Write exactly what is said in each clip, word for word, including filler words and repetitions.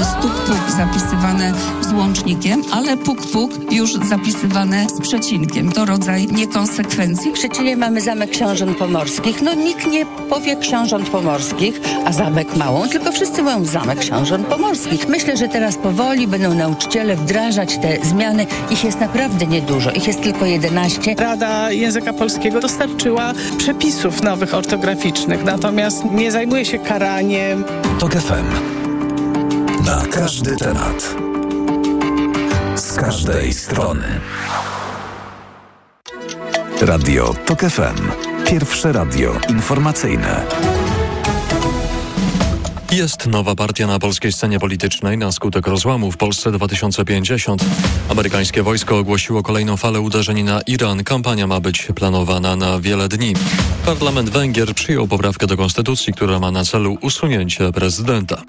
stuk-puk zapisywane z łącznikiem, ale puk-puk już zapisywane z przecinkiem. To rodzaj niekonsekwencji. W Szczecinie mamy Zamek Książąt Pomorskich. No nikt nie powie Książąt Pomorskich, a Zamek Małą, tylko wszyscy mówią Zamek Książąt Pomorskich. Myślę, że teraz powoli będą nauczyciele wdrażać te zmiany. Ich jest naprawdę niedużo. Ich jest tylko jedenaście. Rada Języka Polskiego dostarczyła przepisów nowych ortograficznych, natomiast nie zajmuje się karaniem. TOK F M. Na każdy temat. Z każdej strony. Radio TOK F M. Pierwsze radio informacyjne. Jest nowa partia na polskiej scenie politycznej na skutek rozłamu w Polsce dwa tysiące pięćdziesiąt. Amerykańskie wojsko ogłosiło kolejną falę uderzeń na Iran. Kampania ma być planowana na wiele dni. Parlament Węgier przyjął poprawkę do konstytucji, która ma na celu usunięcie prezydenta.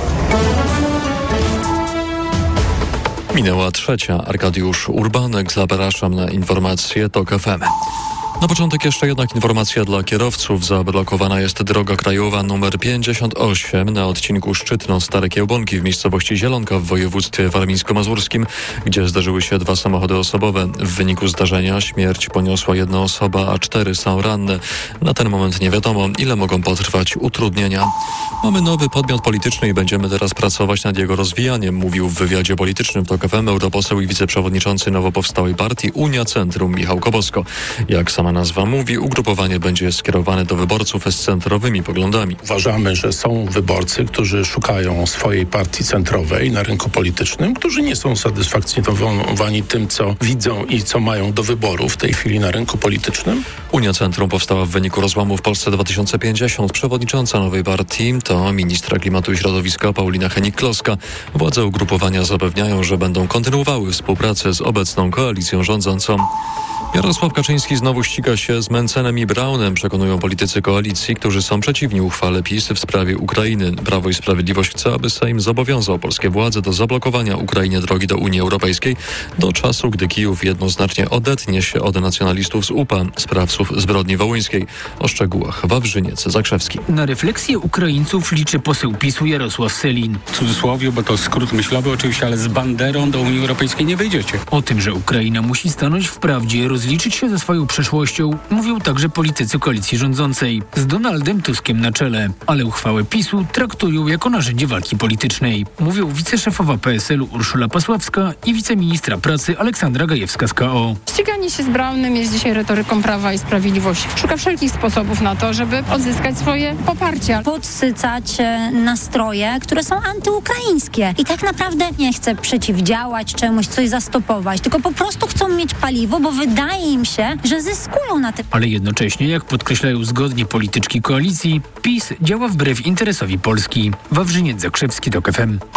Minęła trzecia. Arkadiusz Urbanek. Zapraszam na informacje TOK F M. Na początek jeszcze jednak informacja dla kierowców. Zablokowana jest droga krajowa numer pięćdziesiąt osiem na odcinku Szczytno-Stare Kiełbonki w miejscowości Zielonka w województwie warmińsko-mazurskim, gdzie zdarzyły się dwa samochody osobowe. W wyniku zdarzenia śmierć poniosła jedna osoba, a cztery są ranne. Na ten moment nie wiadomo, ile mogą potrwać utrudnienia. Mamy nowy podmiot polityczny i będziemy teraz pracować nad jego rozwijaniem, mówił w wywiadzie politycznym w TOK F M europoseł i wiceprzewodniczący nowo powstałej partii Unia Centrum Michał Kobosko. Jak sama nazwa mówi, ugrupowanie będzie skierowane do wyborców z centrowymi poglądami. Uważamy, że są wyborcy, którzy szukają swojej partii centrowej na rynku politycznym, którzy nie są satysfakcjonowani tym, co widzą i co mają do wyboru w tej chwili na rynku politycznym. Unia Centrum powstała w wyniku rozłamu w Polsce dwa tysiące pięćdziesiąt. Przewodnicząca nowej partii to ministra klimatu i środowiska Paulina Hennig-Kloska. Władze ugrupowania zapewniają, że będą kontynuowały współpracę z obecną koalicją rządzącą. Jarosław Kaczyński znowu ściga się z Mencenem i Braunem, przekonują politycy koalicji, którzy są przeciwni uchwale PiS w sprawie Ukrainy. Prawo i Sprawiedliwość chce, aby Sejm zobowiązał polskie władze do zablokowania Ukrainie drogi do Unii Europejskiej do czasu, gdy Kijów jednoznacznie odetnie się od nacjonalistów z U P A, sprawców zbrodni wołyńskiej. O szczegółach Wawrzyniec Zakrzewski. Na refleksję Ukraińców liczy poseł PiS-u Jarosław Sellin. W cudzysłowie, bo to skrót myślowy oczywiście, ale z banderą do Unii Europejskiej nie wyjdziecie. O tym, że Ukraina musi stanąć w prawdzie, rozliczyć się ze swoją przeszłością, mówią także politycy koalicji rządzącej z Donaldem Tuskiem na czele, ale uchwałę PiS-u traktują jako narzędzie walki politycznej. Mówią wiceszefowa P S L u Urszula Pasławska i wiceministra pracy Aleksandra Gajewska z K O. Ściganie się z Braunem jest dzisiaj retoryką Prawa i Sprawiedliwości. Szuka wszelkich sposobów na to, żeby odzyskać swoje poparcie. Podsycać nastroje, które są antyukraińskie i tak naprawdę nie chce przeciwdziałać czemuś, coś zastopować, tylko po prostu chcą mieć paliwo, bo wydaje im się, że zyskują na tym. Ale jednocześnie, jak podkreślają zgodnie polityczki koalicji, PiS działa wbrew interesowi Polski. Wawrzyniec Zakrzewski, TOK F M.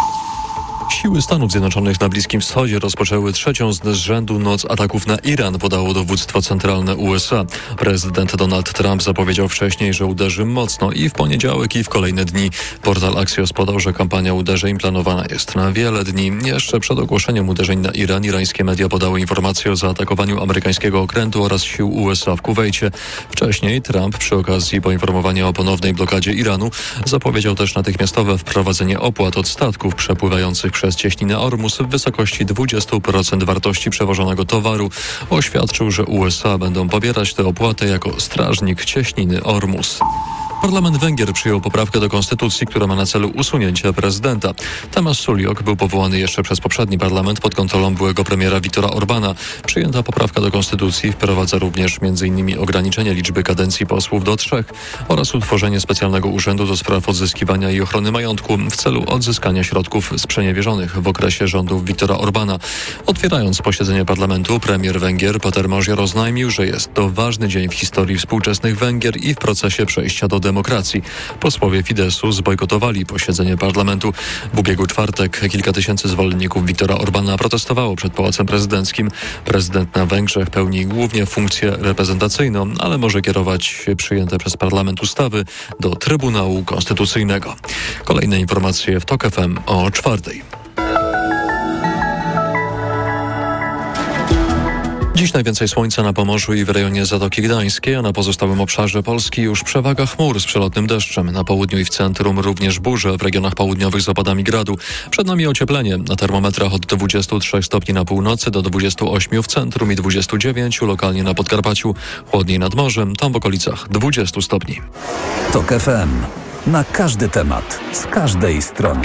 Siły Stanów Zjednoczonych na Bliskim Wschodzie rozpoczęły trzecią z rzędu noc ataków na Iran, podało dowództwo centralne U S A. Prezydent Donald Trump zapowiedział wcześniej, że uderzy mocno i w poniedziałek i w kolejne dni. Portal Axios podał, że kampania uderzeń planowana jest na wiele dni. Jeszcze przed ogłoszeniem uderzeń na Iran irańskie media podały informację o zaatakowaniu amerykańskiego okrętu oraz sił U S A w Kuwejcie. Wcześniej Trump przy okazji poinformowania o ponownej blokadzie Iranu zapowiedział też natychmiastowe wprowadzenie opłat od statków przepływających przez cieśninę Ormus w wysokości dwadzieścia procent wartości przewożonego towaru. Oświadczył, że U S A będą pobierać tę opłatę jako strażnik cieśniny Ormus. Parlament Węgier przyjął poprawkę do konstytucji, która ma na celu usunięcie prezydenta. Tamas Suliok był powołany jeszcze przez poprzedni parlament pod kontrolą byłego premiera Viktora Orbana. Przyjęta poprawka do konstytucji wprowadza również między innymi ograniczenie liczby kadencji posłów do trzech oraz utworzenie specjalnego urzędu do spraw odzyskiwania i ochrony majątku w celu odzyskania środków sprzeniewierzonych w okresie rządów Viktora Orbana. Otwierając posiedzenie parlamentu, premier Węgier Peter Mosher oznajmił, że jest to ważny dzień w historii współczesnych Węgier i w procesie przejścia do demokracji. demokracji. Posłowie Fideszu zbojkotowali posiedzenie parlamentu. W ubiegły czwartek kilka tysięcy zwolenników Viktora Orbana protestowało przed Pałacem Prezydenckim. Prezydent na Węgrzech pełni głównie funkcję reprezentacyjną, ale może kierować przyjęte przez parlament ustawy do Trybunału Konstytucyjnego. Kolejne informacje w TOK F M o czwartej. Dziś najwięcej słońca na Pomorzu i w rejonie Zatoki Gdańskiej, a na pozostałym obszarze Polski już przewaga chmur z przelotnym deszczem. Na południu i w centrum również burze, w regionach południowych z opadami gradu. Przed nami ocieplenie. Na termometrach od dwudziestu trzech stopni na północy do dwudziestu ośmiu w centrum i dwudziestu dziewięciu lokalnie na Podkarpaciu. Chłodniej nad morzem, tam w okolicach dwudziestu stopni. TOK F M. Na każdy temat, z każdej strony.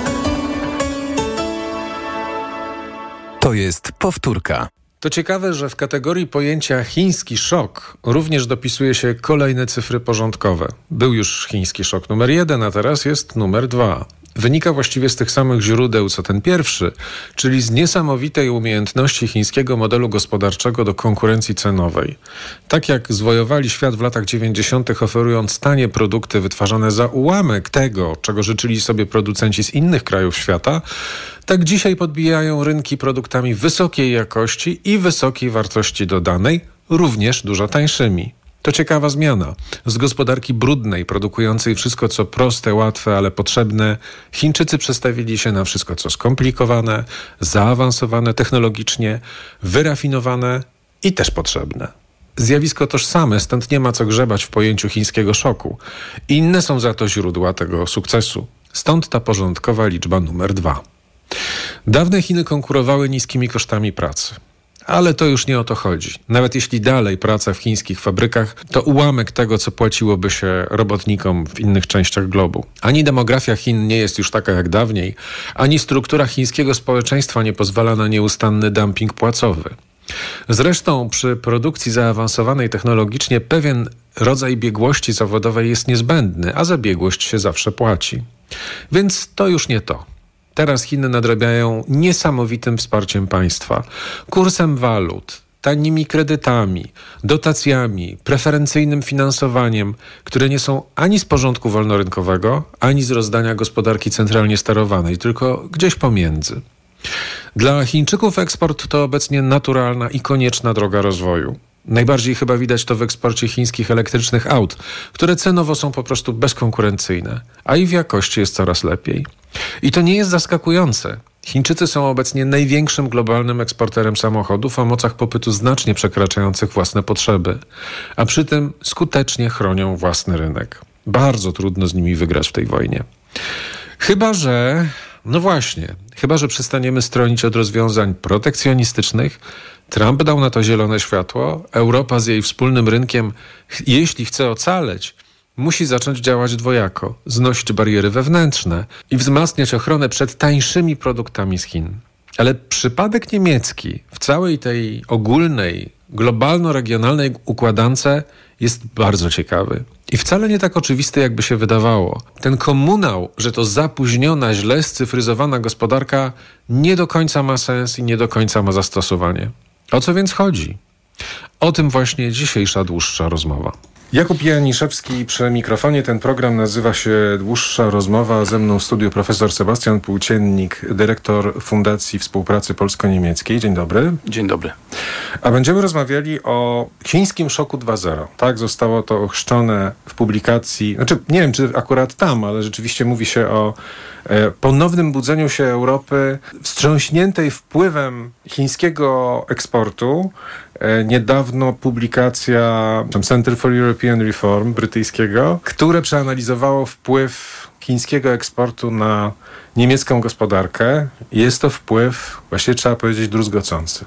To jest powtórka. To ciekawe, że w kategorii pojęcia chiński szok również dopisuje się kolejne cyfry porządkowe. Był już chiński szok numer jeden, a teraz jest numer dwa. Wynika właściwie z tych samych źródeł co ten pierwszy, czyli z niesamowitej umiejętności chińskiego modelu gospodarczego do konkurencji cenowej. Tak jak zwojowali świat w latach dziewięćdziesiątych oferując tanie produkty wytwarzane za ułamek tego, czego życzyli sobie producenci z innych krajów świata, tak dzisiaj podbijają rynki produktami wysokiej jakości i wysokiej wartości dodanej, również dużo tańszymi. To ciekawa zmiana. Z gospodarki brudnej, produkującej wszystko co proste, łatwe, ale potrzebne, Chińczycy przestawili się na wszystko co skomplikowane, zaawansowane technologicznie, wyrafinowane i też potrzebne. Zjawisko tożsame, stąd nie ma co grzebać w pojęciu chińskiego szoku. Inne są za to źródła tego sukcesu. Stąd ta porządkowa liczba numer dwa. Dawne Chiny konkurowały niskimi kosztami pracy. Ale to już nie o to chodzi. Nawet jeśli dalej praca w chińskich fabrykach to ułamek tego, co płaciłoby się robotnikom w innych częściach globu. Ani demografia Chin nie jest już taka jak dawniej, ani struktura chińskiego społeczeństwa nie pozwala na nieustanny dumping płacowy. Zresztą przy produkcji zaawansowanej technologicznie pewien rodzaj biegłości zawodowej jest niezbędny, a za biegłość się zawsze płaci. Więc to już nie to. Teraz Chiny nadrabiają niesamowitym wsparciem państwa, kursem walut, tanimi kredytami, dotacjami, preferencyjnym finansowaniem, które nie są ani z porządku wolnorynkowego, ani z rozdania gospodarki centralnie sterowanej, tylko gdzieś pomiędzy. Dla Chińczyków eksport to obecnie naturalna i konieczna droga rozwoju. Najbardziej chyba widać to w eksporcie chińskich elektrycznych aut, które cenowo są po prostu bezkonkurencyjne, a i w jakości jest coraz lepiej. I to nie jest zaskakujące. Chińczycy są obecnie największym globalnym eksporterem samochodów o mocach popytu znacznie przekraczających własne potrzeby, a przy tym skutecznie chronią własny rynek. Bardzo trudno z nimi wygrać w tej wojnie. Chyba że, no właśnie, chyba że przestaniemy stronić od rozwiązań protekcjonistycznych. Trump dał na to zielone światło. Europa z jej wspólnym rynkiem, jeśli chce ocaleć, musi zacząć działać dwojako, znosić bariery wewnętrzne i wzmacniać ochronę przed tańszymi produktami z Chin. Ale przypadek niemiecki w całej tej ogólnej, globalno-regionalnej układance jest bardzo ciekawy. I wcale nie tak oczywisty, jakby się wydawało. Ten komunał, że to zapóźniona, źle scyfryzowana gospodarka nie do końca ma sens i nie do końca ma zastosowanie. O co więc chodzi? O tym właśnie dzisiejsza dłuższa rozmowa. Jakub Janiszewski przy mikrofonie. Ten program nazywa się Dłuższa Rozmowa. Ze mną w studiu profesor Sebastian Płóciennik, dyrektor Fundacji Współpracy Polsko-Niemieckiej. Dzień dobry. Dzień dobry. A będziemy rozmawiali o chińskim szoku dwa zero. Tak zostało to ochrzczone w publikacji, znaczy nie wiem, czy akurat tam, ale rzeczywiście mówi się o e, ponownym budzeniu się Europy wstrząśniętej wpływem chińskiego eksportu. E, niedawno publikacja Center for European Reform brytyjskiego, które przeanalizowało wpływ chińskiego eksportu na niemiecką gospodarkę. Jest to wpływ, właściwie trzeba powiedzieć, druzgocący.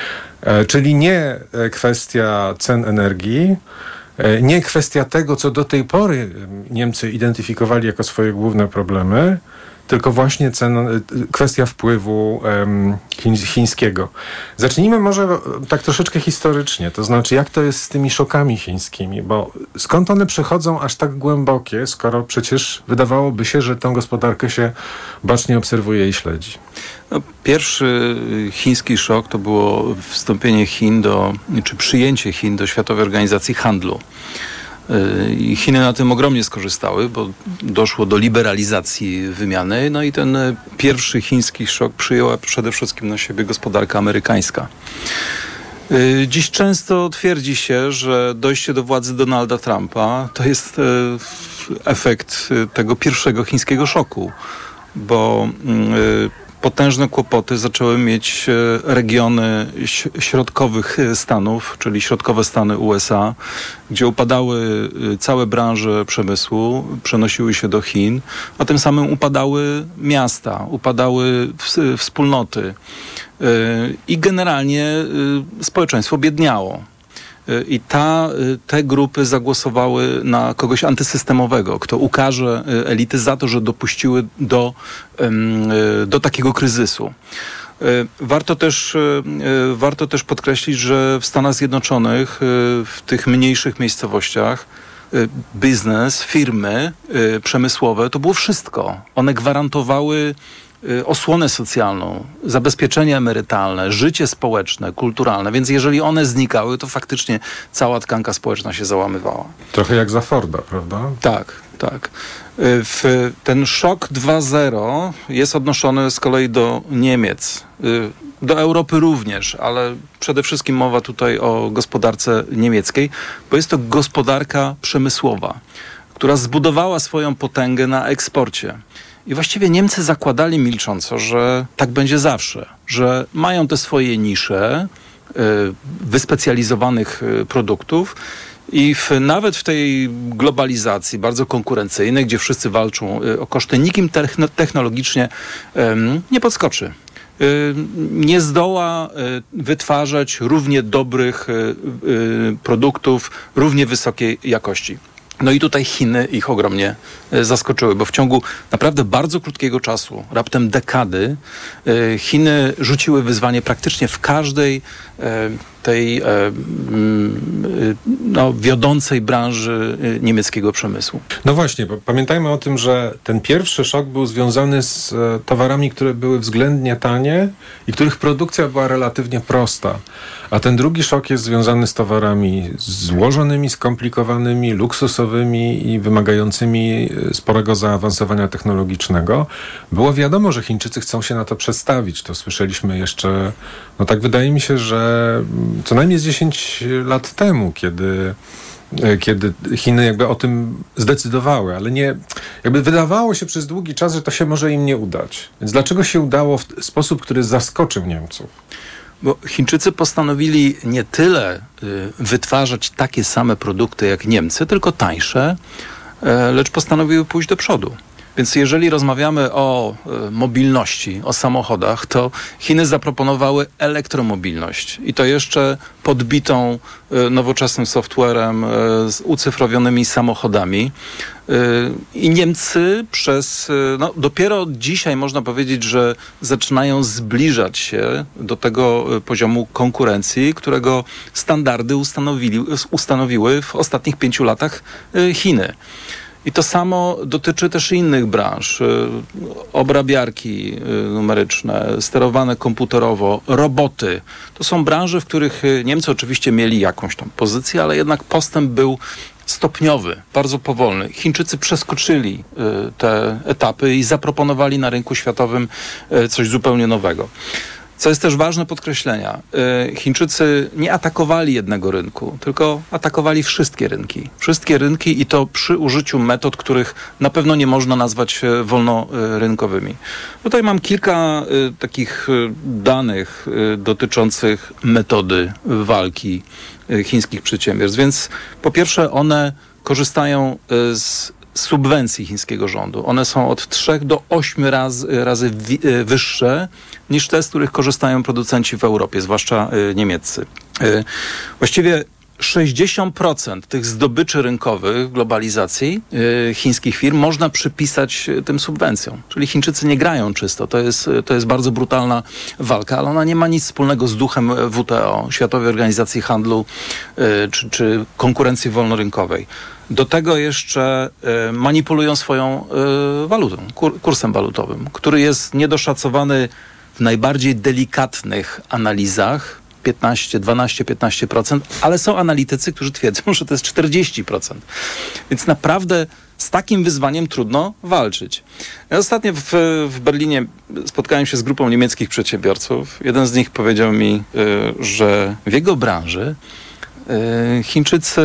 E, czyli nie kwestia cen energii, e, nie kwestia tego, co do tej pory Niemcy identyfikowali jako swoje główne problemy, tylko właśnie cen, kwestia wpływu um, chiń, chińskiego. Zacznijmy może tak troszeczkę historycznie, to znaczy jak to jest z tymi szokami chińskimi, bo skąd one przychodzą aż tak głębokie, skoro przecież wydawałoby się, że tę gospodarkę się bacznie obserwuje i śledzi. No, pierwszy chiński szok to było wstąpienie Chin do, czy przyjęcie Chin do Światowej Organizacji Handlu. I Chiny na tym ogromnie skorzystały, bo doszło do liberalizacji wymiany. No i ten pierwszy chiński szok przyjęła przede wszystkim na siebie gospodarka amerykańska. Dziś często twierdzi się, że dojście do władzy Donalda Trumpa to jest efekt tego pierwszego chińskiego szoku, bo potężne kłopoty zaczęły mieć regiony środkowych Stanów, czyli środkowe Stany U S A, gdzie upadały całe branże przemysłu, przenosiły się do Chin, a tym samym upadały miasta, upadały wspólnoty i generalnie społeczeństwo biedniało. I ta, te grupy zagłosowały na kogoś antysystemowego, kto ukarze elity za to, że dopuściły do, do takiego kryzysu. Warto też, warto też podkreślić, że w Stanach Zjednoczonych, w tych mniejszych miejscowościach, biznes, firmy przemysłowe, to było wszystko. One gwarantowały osłonę socjalną, zabezpieczenie emerytalne, życie społeczne, kulturalne, więc jeżeli one znikały, to faktycznie cała tkanka społeczna się załamywała. Trochę jak za Forda, prawda? Tak, tak. W ten szok dwa zero jest odnoszony z kolei do Niemiec, do Europy również, ale przede wszystkim mowa tutaj o gospodarce niemieckiej, bo jest to gospodarka przemysłowa, która zbudowała swoją potęgę na eksporcie. I właściwie Niemcy zakładali milcząco, że tak będzie zawsze, że mają te swoje nisze y, wyspecjalizowanych y, produktów i w, nawet w tej globalizacji bardzo konkurencyjnej, gdzie wszyscy walczą y, o koszty, nikim technologicznie y, nie podskoczy. Y, nie zdoła y, wytwarzać równie dobrych y, y, produktów, równie wysokiej jakości. No i tutaj Chiny ich ogromnie zaskoczyły, bo w ciągu naprawdę bardzo krótkiego czasu, raptem dekady, Chiny rzuciły wyzwanie praktycznie w każdej tej no, wiodącej branży niemieckiego przemysłu. No właśnie, bo pamiętajmy o tym, że ten pierwszy szok był związany z towarami, które były względnie tanie i których produkcja była relatywnie prosta. A ten drugi szok jest związany z towarami złożonymi, skomplikowanymi, luksusowymi i wymagającymi sporego zaawansowania technologicznego. Było wiadomo, że Chińczycy chcą się na to przestawić. To słyszeliśmy jeszcze, no tak wydaje mi się, że co najmniej z dziesięć lat temu, kiedy kiedy Chiny jakby o tym zdecydowały, ale nie, jakby wydawało się przez długi czas, że to się może im nie udać. Więc dlaczego się udało w sposób, który zaskoczył Niemców? Bo Chińczycy postanowili nie tyle y, wytwarzać takie same produkty jak Niemcy, tylko tańsze, y, lecz postanowiły pójść do przodu. Więc jeżeli rozmawiamy o y, mobilności, o samochodach, to Chiny zaproponowały elektromobilność i to jeszcze podbitą y, nowoczesnym softwarem, y, z ucyfrowionymi samochodami. Y, I Niemcy przez, y, no dopiero dzisiaj można powiedzieć, że zaczynają zbliżać się do tego y, poziomu konkurencji, którego standardy ustanowili, ustanowiły w ostatnich pięciu latach y, Chiny. I to samo dotyczy też innych branż. Obrabiarki numeryczne, sterowane komputerowo, roboty. To są branże, w których Niemcy oczywiście mieli jakąś tam pozycję, ale jednak postęp był stopniowy, bardzo powolny. Chińczycy przeskoczyli te etapy i zaproponowali na rynku światowym coś zupełnie nowego. Co jest też ważne podkreślenia, Chińczycy nie atakowali jednego rynku, tylko atakowali wszystkie rynki. Wszystkie rynki i to przy użyciu metod, których na pewno nie można nazwać wolnorynkowymi. Tutaj mam kilka takich danych dotyczących metody walki chińskich przedsiębiorstw. Więc po pierwsze one korzystają z subwencji chińskiego rządu. One są od trzech do ośmiu razy, razy wi- wyższe niż te, z których korzystają producenci w Europie, zwłaszcza y, niemieccy. Y, właściwie sześćdziesiąt procent tych zdobyczy rynkowych globalizacji y, chińskich firm można przypisać tym subwencjom. Czyli Chińczycy nie grają czysto. To jest, to jest bardzo brutalna walka, ale ona nie ma nic wspólnego z duchem W T O, Światowej Organizacji Handlu y, czy, czy konkurencji wolnorynkowej. Do tego jeszcze y, manipulują swoją y, walutą, kur, kursem walutowym, który jest niedoszacowany w najbardziej delikatnych analizach, piętnaście, dwanaście, piętnaście procent, ale są analitycy, którzy twierdzą, że to jest czterdzieści procent. Więc naprawdę z takim wyzwaniem trudno walczyć. Ja ostatnio w, w Berlinie spotkałem się z grupą niemieckich przedsiębiorców. Jeden z nich powiedział mi, y, że w jego branży y, Chińczycy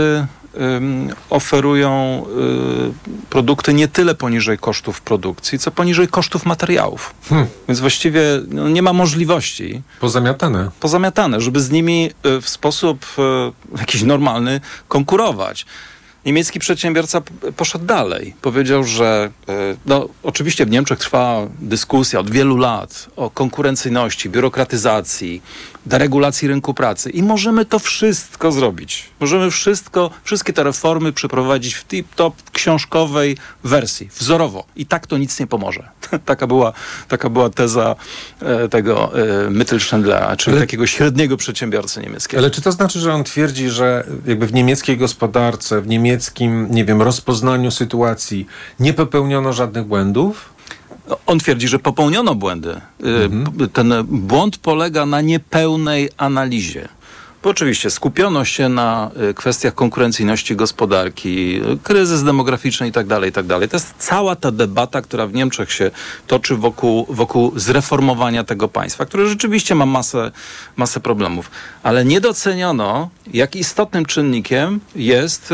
ym, oferują y, produkty nie tyle poniżej kosztów produkcji, co poniżej kosztów materiałów. Hmm. Więc właściwie no, nie ma możliwości. Pozamiatane. Pozamiatane, żeby z nimi y, w sposób y, jakiś normalny konkurować. Niemiecki przedsiębiorca poszedł dalej. Powiedział, że no, oczywiście w Niemczech trwa dyskusja od wielu lat o konkurencyjności, biurokratyzacji, deregulacji rynku pracy i możemy to wszystko zrobić. Możemy wszystko, wszystkie te reformy przeprowadzić w tip-top książkowej wersji, wzorowo. I tak to nic nie pomoże. taka, była, taka była teza e, tego e, Mittelständlera, czyli ale, takiego średniego przedsiębiorcy niemieckiego. Ale czy to znaczy, że on twierdzi, że jakby w niemieckiej gospodarce, w niemieckim, nie wiem, rozpoznaniu sytuacji nie popełniono żadnych błędów? On twierdzi, że popełniono błędy. Mhm. Ten błąd polega na niepełnej analizie. Bo oczywiście skupiono się na kwestiach konkurencyjności gospodarki, kryzys demograficzny i tak dalej, i tak dalej. To jest cała ta debata, która w Niemczech się toczy wokół, wokół zreformowania tego państwa, które rzeczywiście ma masę, masę problemów. Ale nie doceniono, jak istotnym czynnikiem jest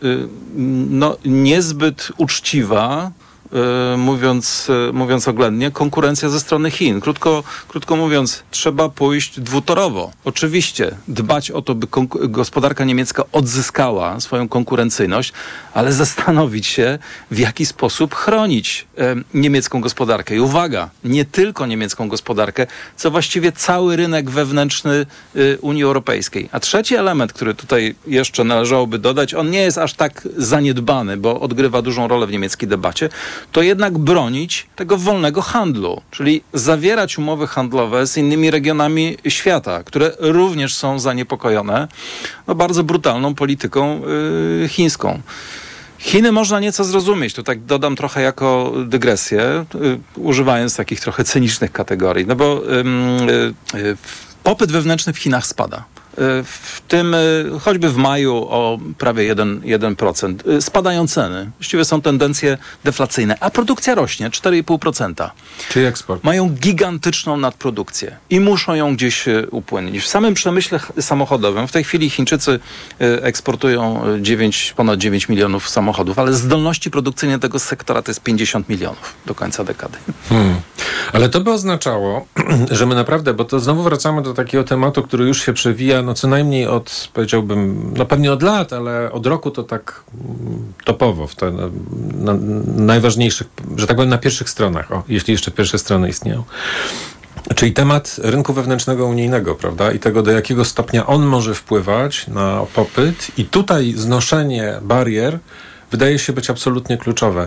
no, niezbyt uczciwa, Mówiąc, mówiąc oględnie, konkurencja ze strony Chin. Krótko, krótko mówiąc, trzeba pójść dwutorowo. Oczywiście dbać o to, by konk- gospodarka niemiecka odzyskała swoją konkurencyjność, ale zastanowić się, w jaki sposób chronić e, niemiecką gospodarkę. I uwaga, nie tylko niemiecką gospodarkę, co właściwie cały rynek wewnętrzny e, Unii Europejskiej. A trzeci element, który tutaj jeszcze należałoby dodać, on nie jest aż tak zaniedbany, bo odgrywa dużą rolę w niemieckiej debacie, to jednak bronić tego wolnego handlu, czyli zawierać umowy handlowe z innymi regionami świata, które również są zaniepokojone no, bardzo brutalną polityką yy, chińską. Chiny można nieco zrozumieć, tu tak dodam trochę jako dygresję, yy, używając takich trochę cynicznych kategorii, no bo yy, yy, popyt wewnętrzny w Chinach spada. W tym choćby w maju o prawie jeden procent. Spadają ceny. Właściwie są tendencje deflacyjne, a produkcja rośnie cztery i pół procent. Czyli eksport. Mają gigantyczną nadprodukcję i muszą ją gdzieś upłynnić. W samym przemyśle samochodowym w tej chwili Chińczycy eksportują dziewięć, ponad dziewięć milionów samochodów, ale zdolności produkcyjne tego sektora to jest pięćdziesiąt milionów do końca dekady. Hmm. Ale to by oznaczało, że my naprawdę, bo to znowu wracamy do takiego tematu, który już się przewija no co najmniej od, powiedziałbym, no pewnie od lat, ale od roku to tak topowo, w te, na, na najważniejszych, że tak powiem, na pierwszych stronach, o, jeśli jeszcze pierwsze strony istnieją. Czyli temat rynku wewnętrznego unijnego, prawda? I tego, do jakiego stopnia on może wpływać na popyt. I tutaj znoszenie barier wydaje się być absolutnie kluczowe.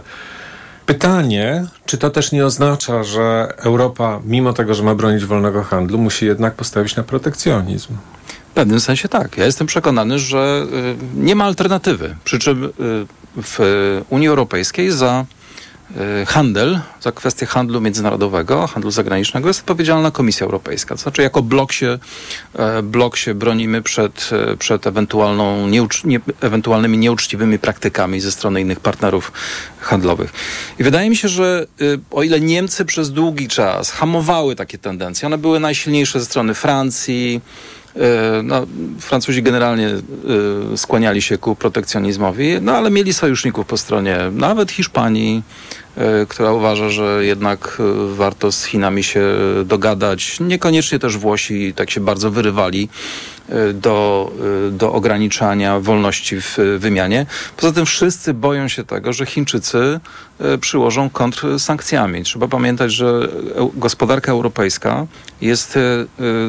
Pytanie, czy to też nie oznacza, że Europa, mimo tego, że ma bronić wolnego handlu, musi jednak postawić na protekcjonizm? W pewnym sensie tak. Ja jestem przekonany, że y, nie ma alternatywy. Przy czym y, w Unii Europejskiej za y, handel, za kwestię handlu międzynarodowego, handlu zagranicznego jest odpowiedzialna Komisja Europejska. To znaczy jako blok się, y, blok się bronimy przed, y, przed ewentualną nieucz, nie, ewentualnymi nieuczciwymi praktykami ze strony innych partnerów handlowych. I wydaje mi się, że y, o ile Niemcy przez długi czas hamowały takie tendencje, one były najsilniejsze ze strony Francji. No, Francuzi generalnie y, skłaniali się ku protekcjonizmowi, no ale mieli sojuszników po stronie nawet Hiszpanii, y, która uważa, że jednak y, warto z Chinami się dogadać. Niekoniecznie też Włosi tak się bardzo wyrywali y, do, y, do ograniczania wolności w y, wymianie. Poza tym wszyscy boją się tego, że Chińczycy y, przyłożą kontr sankcjami. Trzeba pamiętać, że e- gospodarka europejska jest y, y,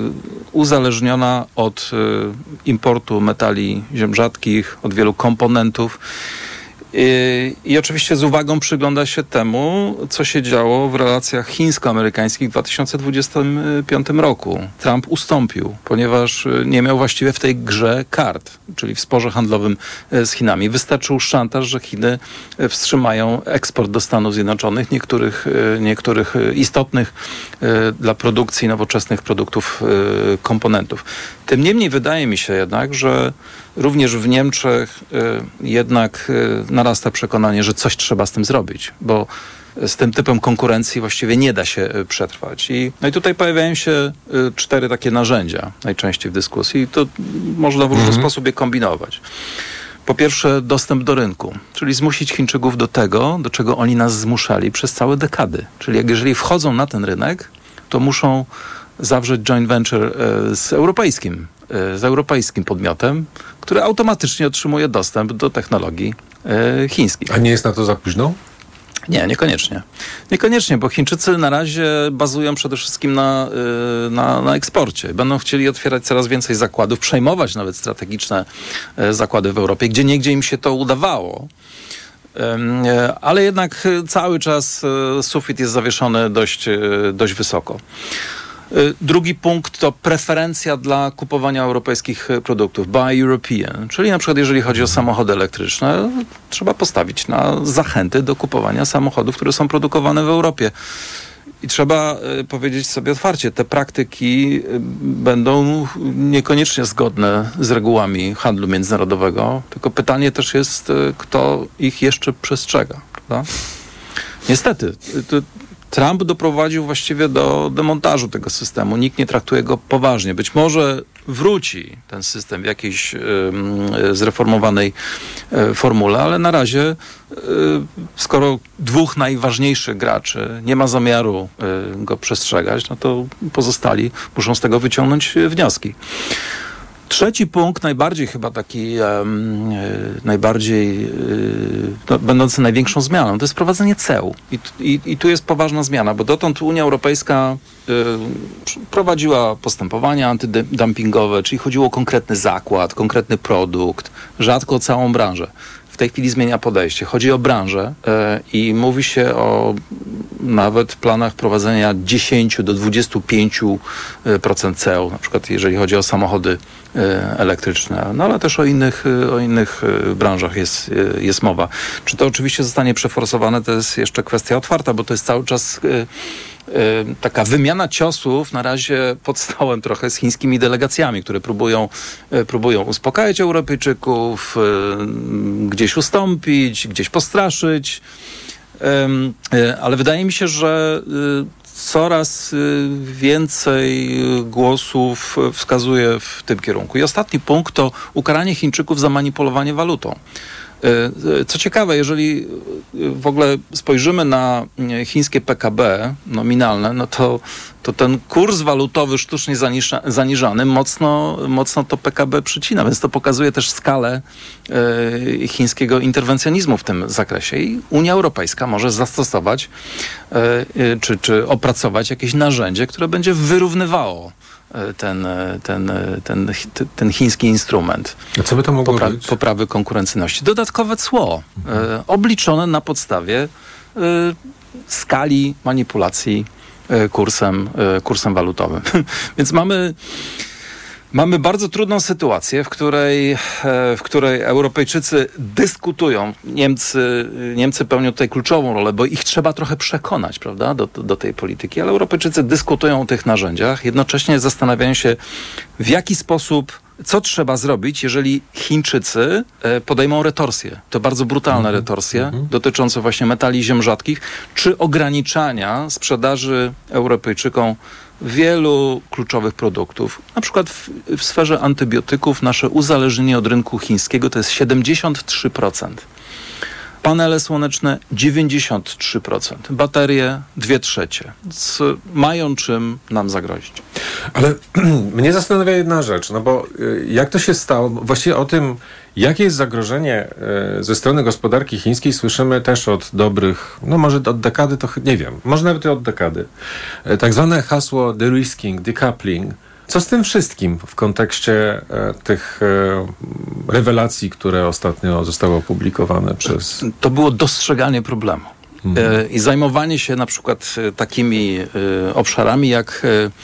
uzależniona od y, importu metali ziem rzadkich, od wielu komponentów. I, I oczywiście z uwagą przygląda się temu, co się działo w relacjach chińsko-amerykańskich w dwa tysiące dwudziestym piątym roku. Trump ustąpił, ponieważ nie miał właściwie w tej grze kart, czyli w sporze handlowym z Chinami. Wystarczył szantaż, że Chiny wstrzymają eksport do Stanów Zjednoczonych niektórych, niektórych istotnych dla produkcji nowoczesnych produktów komponentów. Tym niemniej wydaje mi się jednak, że również w Niemczech y, jednak y, narasta przekonanie, że coś trzeba z tym zrobić, bo z tym typem konkurencji właściwie nie da się y, przetrwać. I, no i tutaj pojawiają się y, cztery takie narzędzia najczęściej w dyskusji i to można w różny mm-hmm. sposób je kombinować. Po pierwsze, dostęp do rynku, czyli zmusić Chińczyków do tego, do czego oni nas zmuszali przez całe dekady. Czyli jak jeżeli wchodzą na ten rynek, to muszą zawrzeć joint venture z europejskim, z europejskim podmiotem, który automatycznie otrzymuje dostęp do technologii chińskich. A nie jest na to za późno? Nie, niekoniecznie. Niekoniecznie, bo Chińczycy na razie bazują przede wszystkim na, na, na eksporcie. Będą chcieli otwierać coraz więcej zakładów, przejmować nawet strategiczne zakłady w Europie, gdzie niegdzie im się to udawało. Ale jednak cały czas sufit jest zawieszony dość, dość wysoko. Drugi punkt to preferencja dla kupowania europejskich produktów, buy European, czyli na przykład jeżeli chodzi o samochody elektryczne, trzeba postawić na zachęty do kupowania samochodów, które są produkowane w Europie. I trzeba powiedzieć sobie otwarcie, te praktyki będą niekoniecznie zgodne z regułami handlu międzynarodowego, tylko pytanie też jest, kto ich jeszcze przestrzega, prawda? Niestety, to Trump doprowadził właściwie do demontażu tego systemu. Nikt nie traktuje go poważnie. Być może wróci ten system w jakiejś y, zreformowanej y, formule, ale na razie y, skoro dwóch najważniejszych graczy nie ma zamiaru y, go przestrzegać, no to pozostali muszą z tego wyciągnąć wnioski. Trzeci punkt, najbardziej chyba taki, um, najbardziej, y, no, będący największą zmianą, to jest wprowadzenie ceł. I, i, I tu jest poważna zmiana, bo dotąd Unia Europejska y, prowadziła postępowania antydumpingowe, czyli chodziło o konkretny zakład, konkretny produkt, rzadko o całą branżę. W tej chwili zmienia podejście. Chodzi o branżę y, i mówi się o nawet planach wprowadzenia dziesięć do dwudziestu pięciu procent ceł, na przykład jeżeli chodzi o samochody elektryczne, no ale też o innych, o innych branżach jest, jest mowa. Czy to oczywiście zostanie przeforsowane, to jest jeszcze kwestia otwarta, bo to jest cały czas taka wymiana ciosów na razie pod stołem trochę z chińskimi delegacjami, które próbują, próbują uspokajać Europejczyków, gdzieś ustąpić, gdzieś postraszyć. Ale wydaje mi się, że coraz więcej głosów wskazuje w tym kierunku. I ostatni punkt to ukaranie Chińczyków za manipulowanie walutą. Co ciekawe, jeżeli w ogóle spojrzymy na chińskie P K B nominalne, no to, to ten kurs walutowy sztucznie zaniża, zaniżany mocno, mocno to P K B przycina, więc to pokazuje też skalę e, chińskiego interwencjonizmu w tym zakresie. I Unia Europejska może zastosować e, czy, czy opracować jakieś narzędzie, które będzie wyrównywało ten, ten, ten, ten chiński instrument. A co by to mogło Popra- być? Poprawy konkurencyjności. Dodatkowe cło, mhm. e, obliczone na podstawie e, skali manipulacji e, kursem, e, kursem walutowym. Więc mamy Mamy bardzo trudną sytuację, w której, w której Europejczycy dyskutują. Niemcy, Niemcy pełnią tutaj kluczową rolę, bo ich trzeba trochę przekonać, prawda, do, do tej polityki, ale Europejczycy dyskutują o tych narzędziach, jednocześnie zastanawiają się, w jaki sposób, co trzeba zrobić, jeżeli Chińczycy podejmą retorsje. To bardzo brutalne mm-hmm. retorsje mm-hmm. dotyczące właśnie metali ziem rzadkich, czy ograniczania sprzedaży Europejczykom wielu kluczowych produktów. Na przykład w, w sferze antybiotyków nasze uzależnienie od rynku chińskiego to jest siedemdziesiąt trzy procent. Panele słoneczne dziewięćdziesiąt trzy procent. Baterie dwie trzecie. Więc mają czym nam zagrozić. Ale mnie zastanawia jedna rzecz, no bo jak to się stało, właściwie o tym, jakie jest zagrożenie ze strony gospodarki chińskiej, słyszymy też od dobrych, no może od dekady, to nie wiem, może nawet od dekady. Tak zwane hasło de-risking, decoupling. Co z tym wszystkim w kontekście e, tych e, rewelacji, które ostatnio zostały opublikowane przez... To było dostrzeganie problemu. Mhm. E, I zajmowanie się na przykład e, takimi e, obszarami jak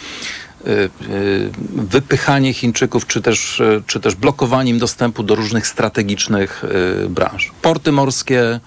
e, e, wypychanie Chińczyków, czy też, e, czy też blokowaniem dostępu do różnych strategicznych e, branż. Porty morskie,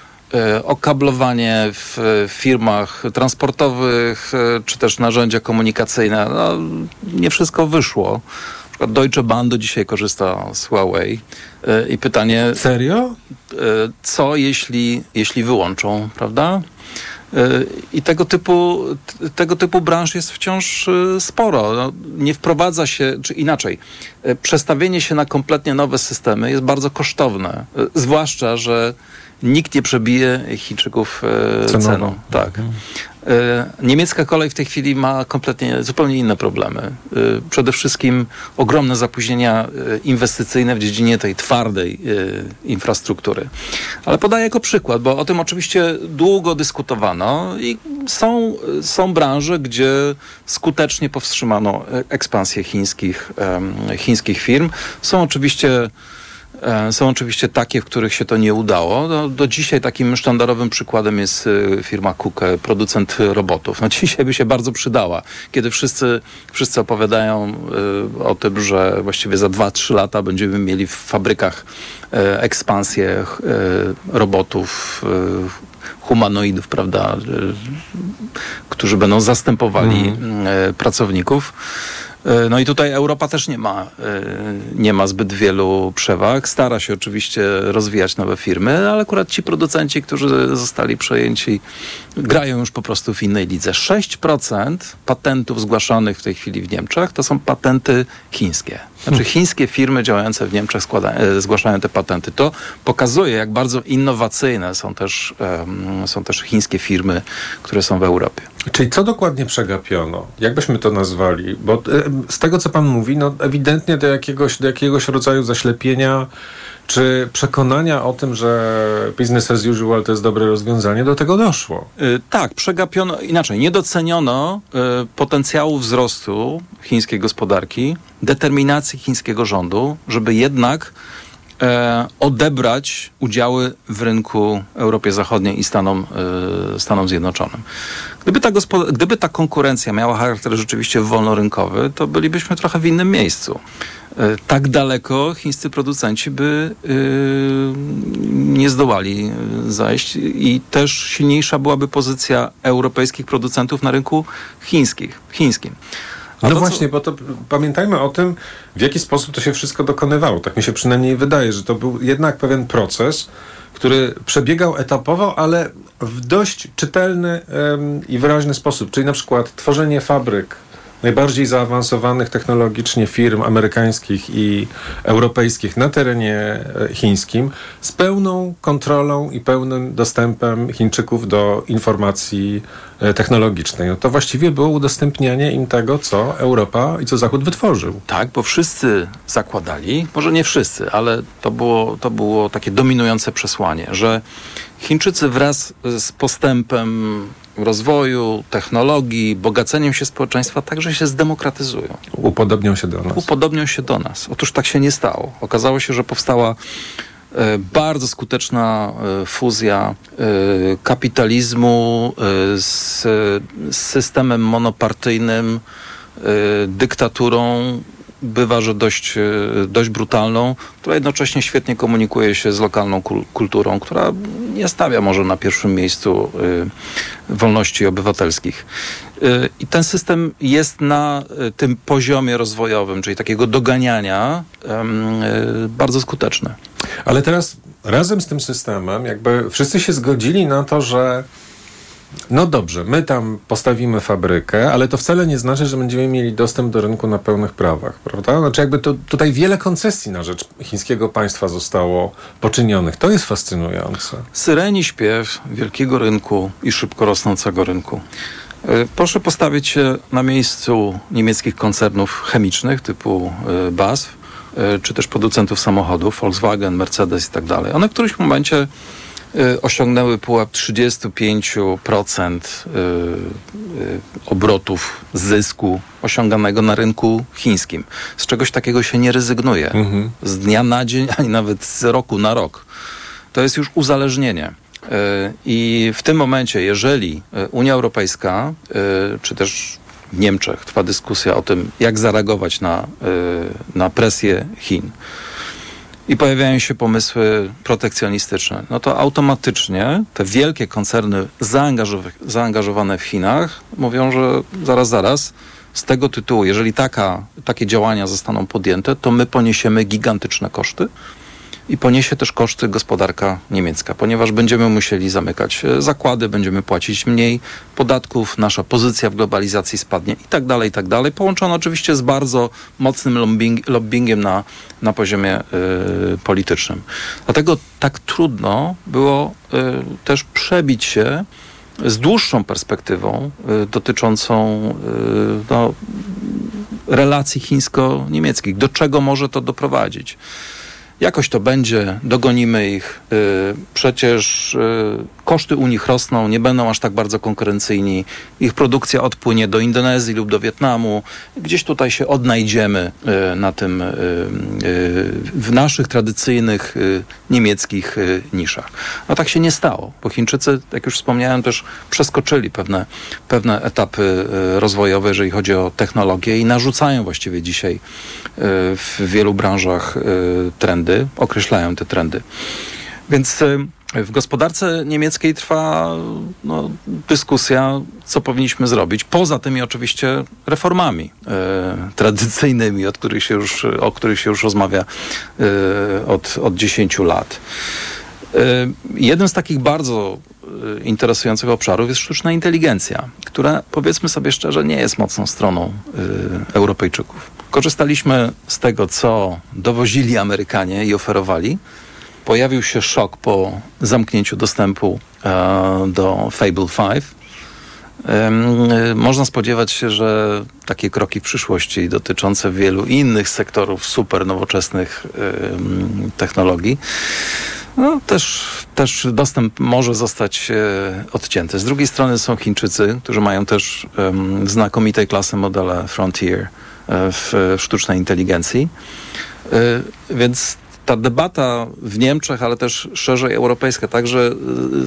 okablowanie w firmach transportowych, czy też narzędzia komunikacyjne. No, nie wszystko wyszło. Na przykład Deutsche Bahn do dzisiaj korzysta z Huawei. I pytanie... Serio? Co jeśli, jeśli wyłączą, prawda? I tego typu, tego typu branż jest wciąż sporo. No, nie wprowadza się, czy inaczej, przestawienie się na kompletnie nowe systemy jest bardzo kosztowne. Zwłaszcza, że nikt nie przebije Chińczyków ceną. ceną. Tak. Niemiecka kolej w tej chwili ma kompletnie, zupełnie inne problemy. Przede wszystkim ogromne zapóźnienia inwestycyjne w dziedzinie tej twardej infrastruktury. Ale podaję jako przykład, bo o tym oczywiście długo dyskutowano i są, są branże, gdzie skutecznie powstrzymano ekspansję chińskich, chińskich firm. Są oczywiście Są oczywiście takie, w których się to nie udało. No, do dzisiaj takim sztandarowym przykładem jest firma Kuke, producent robotów. No, dzisiaj by się bardzo przydała, kiedy wszyscy, wszyscy opowiadają y, o tym, że właściwie za dwa trzy lata będziemy mieli w fabrykach y, ekspansję y, robotów, y, humanoidów, prawda, y, którzy będą zastępowali mm. y, pracowników. No i tutaj Europa też nie ma, nie ma zbyt wielu przewag. Stara się oczywiście rozwijać nowe firmy, ale akurat ci producenci, którzy zostali przejęci, grają już po prostu w innej lidze. sześć procent patentów zgłaszanych w tej chwili w Niemczech to są patenty chińskie. Znaczy chińskie firmy działające w Niemczech składa, zgłaszają te patenty. To pokazuje, jak bardzo innowacyjne są też, um, są też chińskie firmy, które są w Europie. Czyli co dokładnie przegapiono? Jak byśmy to nazwali? Bo e, z tego, co pan mówi, no ewidentnie do jakiegoś, do jakiegoś rodzaju zaślepienia czy przekonania o tym, że business as usual to jest dobre rozwiązanie, do tego doszło? Yy, tak, przegapiono, inaczej, nie doceniono yy, potencjału wzrostu chińskiej gospodarki, determinacji chińskiego rządu, żeby jednak E, odebrać udziały w rynku Europie Zachodniej i Stanom, e, Stanom Zjednoczonym. Gdyby ta, gospod- gdyby ta konkurencja miała charakter rzeczywiście wolnorynkowy, to bylibyśmy trochę w innym miejscu. E, tak daleko chińscy producenci by e, nie zdołali zajść i też silniejsza byłaby pozycja europejskich producentów na rynku chińskich, chińskim. No to, właśnie, co... bo to pamiętajmy o tym, w jaki sposób to się wszystko dokonywało. Tak mi się przynajmniej wydaje, że to był jednak pewien proces, który przebiegał etapowo, ale w dość czytelny ym, i wyraźny sposób. Czyli na przykład tworzenie fabryk najbardziej zaawansowanych technologicznie firm amerykańskich i europejskich na terenie chińskim z pełną kontrolą i pełnym dostępem Chińczyków do informacji technologicznej. No to właściwie było udostępnianie im tego, co Europa i co Zachód wytworzył. Tak, bo wszyscy zakładali, może nie wszyscy, ale to było, to było takie dominujące przesłanie, że Chińczycy wraz z postępem rozwoju, technologii, bogaceniem się społeczeństwa także się zdemokratyzują. Upodobnią się do nas. Upodobnią się do nas. Otóż tak się nie stało. Okazało się, że powstała e, bardzo skuteczna e, fuzja e, kapitalizmu e, z, z systemem monopartyjnym, e, dyktaturą, bywa, że dość, dość brutalną, która jednocześnie świetnie komunikuje się z lokalną kul- kulturą, która nie stawia może na pierwszym miejscu y, wolności obywatelskich. Y, I ten system jest na y, tym poziomie rozwojowym, czyli takiego doganiania, y, y, bardzo skuteczny. Ale teraz razem z tym systemem jakby wszyscy się zgodzili na to, że no dobrze, my tam postawimy fabrykę, ale to wcale nie znaczy, że będziemy mieli dostęp do rynku na pełnych prawach, prawda? Znaczy jakby to, tutaj wiele koncesji na rzecz chińskiego państwa zostało poczynionych. To jest fascynujące. Syreni śpiew wielkiego rynku i szybko rosnącego rynku. Proszę postawić się na miejscu niemieckich koncernów chemicznych typu B A S F, czy też producentów samochodów, Volkswagen, Mercedes i tak dalej. One w którymś momencie osiągnęły pułap trzydzieści pięć procent obrotów zysku osiąganego na rynku chińskim. Z czegoś takiego się nie rezygnuje. Mhm. Z dnia na dzień, ani nawet z roku na rok. To jest już uzależnienie. I w tym momencie, jeżeli Unia Europejska, czy też w Niemczech trwa dyskusja o tym, jak zareagować na, na presję Chin, i pojawiają się pomysły protekcjonistyczne, no to automatycznie te wielkie koncerny zaangażow- zaangażowane w Chinach mówią, że zaraz, zaraz, z tego tytułu, jeżeli taka, takie działania zostaną podjęte, to my poniesiemy gigantyczne koszty, i poniesie też koszty gospodarka niemiecka, ponieważ będziemy musieli zamykać zakłady, będziemy płacić mniej podatków, nasza pozycja w globalizacji spadnie i tak dalej, i tak dalej. Połączone oczywiście z bardzo mocnym lobbying, lobbyingiem na, na poziomie y, politycznym. Dlatego tak trudno było y, też przebić się z dłuższą perspektywą y, dotyczącą y, no, relacji chińsko-niemieckich. Do czego może to doprowadzić? Jakoś to będzie, dogonimy ich. Yy, przecież yy, koszty u nich rosną, nie będą aż tak bardzo konkurencyjni. Ich produkcja odpłynie do Indonezji lub do Wietnamu. Gdzieś tutaj się odnajdziemy yy, na tym, yy, yy, w naszych tradycyjnych yy, niemieckich yy, niszach. No tak się nie stało, bo Chińczycy, jak już wspomniałem, też przeskoczyli pewne, pewne etapy yy, rozwojowe, jeżeli chodzi o technologię i narzucają właściwie dzisiaj yy, w wielu branżach yy, trendy. Określają te trendy. Więc w gospodarce niemieckiej trwa no, dyskusja, co powinniśmy zrobić, poza tymi oczywiście reformami e, tradycyjnymi, od których się już, o których się już rozmawia e, od, od dziesięciu lat. E, jeden z takich bardzo interesujących obszarów jest sztuczna inteligencja, która, powiedzmy sobie szczerze, nie jest mocną stroną y, Europejczyków. Korzystaliśmy z tego, co dowozili Amerykanie i oferowali. Pojawił się szok po zamknięciu dostępu y, do Fable pięć. Y, można spodziewać się, że takie kroki w przyszłości dotyczące wielu innych sektorów super nowoczesnych y, technologii No, też, też dostęp może zostać e, odcięty. Z drugiej strony są Chińczycy, którzy mają też um, znakomitej klasy modele Frontier e, w, w sztucznej inteligencji. E, więc ta debata w Niemczech, ale też szerzej europejska, także e,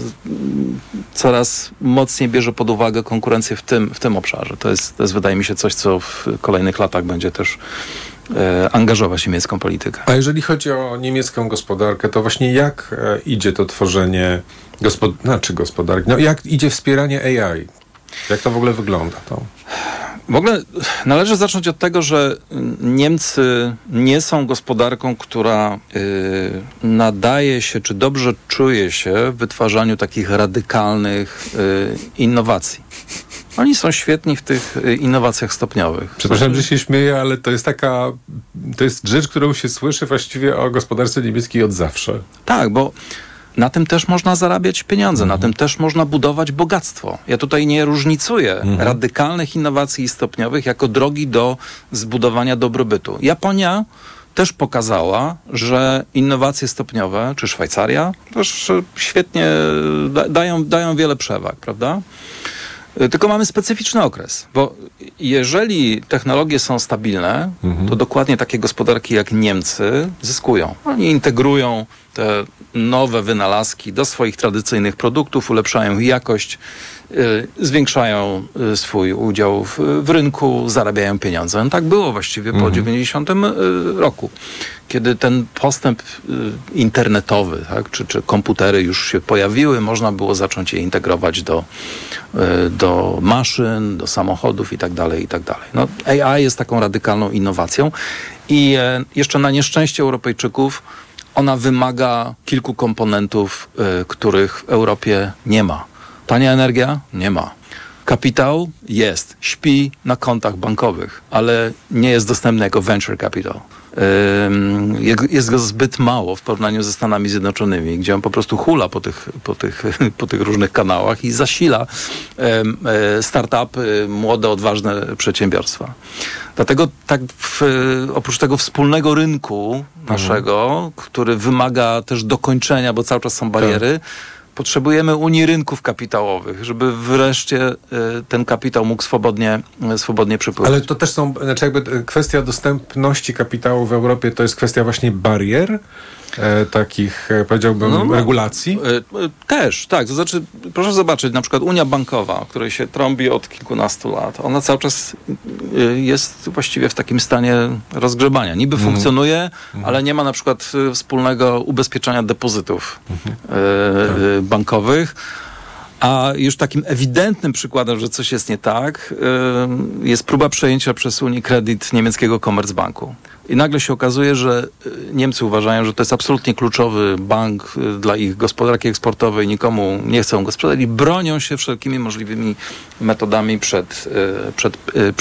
coraz mocniej bierze pod uwagę konkurencję w tym, w tym obszarze. To jest, to jest, wydaje mi się, coś, co w kolejnych latach będzie też angażować niemiecką politykę. A jeżeli chodzi o niemiecką gospodarkę, to właśnie jak e, idzie to tworzenie gospod- znaczy gospodarki? No jak idzie wspieranie A I? Jak to w ogóle wygląda? To? W ogóle należy zacząć od tego, że Niemcy nie są gospodarką, która y, nadaje się, czy dobrze czuje się w wytwarzaniu takich radykalnych y, innowacji. Oni są świetni w tych innowacjach stopniowych. Przepraszam, że się śmieję, ale to jest taka, to jest rzecz, którą się słyszy właściwie o gospodarce niemieckiej od zawsze. Tak, bo na tym też można zarabiać pieniądze, mhm. na tym też można budować bogactwo. Ja tutaj nie różnicuję mhm. radykalnych innowacji stopniowych jako drogi do zbudowania dobrobytu. Japonia też pokazała, że innowacje stopniowe, czy Szwajcaria, też świetnie da, dają, dają wiele przewag, prawda? Tylko mamy specyficzny okres, bo jeżeli technologie są stabilne, mhm. to dokładnie takie gospodarki jak Niemcy zyskują. Oni integrują te nowe wynalazki do swoich tradycyjnych produktów, ulepszają ich jakość, yy, zwiększają yy, swój udział w, w rynku, zarabiają pieniądze. No tak było właściwie mhm. po dziewięćdziesiątym roku, kiedy ten postęp yy, internetowy, tak, czy, czy komputery już się pojawiły, można było zacząć je integrować do, yy, do maszyn, do samochodów i tak dalej, i tak dalej. No, A I jest taką radykalną innowacją i yy, jeszcze na nieszczęście Europejczyków ona wymaga kilku komponentów, y, których w Europie nie ma. Tania energia? Nie ma. Kapitał? Jest. Śpi na kontach bankowych, ale nie jest dostępny jako venture capital. Y, jest go zbyt mało w porównaniu ze Stanami Zjednoczonymi, gdzie on po prostu hula po tych, po tych, po tych różnych kanałach i zasila y, y, startupy, młode, odważne przedsiębiorstwa. Dlatego tak w, oprócz tego wspólnego rynku naszego, mhm. który wymaga też dokończenia, bo cały czas są bariery, tak. potrzebujemy Unii Rynków Kapitałowych, żeby wreszcie y, ten kapitał mógł swobodnie, y, swobodnie przypływać. Ale to też są, znaczy jakby kwestia dostępności kapitału w Europie to jest kwestia właśnie barier, e, takich e, powiedziałbym no, regulacji? E, e, też, tak. To znaczy, proszę zobaczyć, na przykład Unia Bankowa, o której się trąbi od kilkunastu lat, ona cały czas e, jest właściwie w takim stanie rozgrzebania. Niby mm. funkcjonuje, mm. ale nie ma na przykład wspólnego ubezpieczenia depozytów mm. e, tak. bankowych. A już takim ewidentnym przykładem, że coś jest nie tak, jest próba przejęcia przez UniCredit niemieckiego Commerzbanku. I nagle się okazuje, że Niemcy uważają, że to jest absolutnie kluczowy bank dla ich gospodarki eksportowej, nikomu nie chcą go sprzedać i bronią się wszelkimi możliwymi metodami przed, przed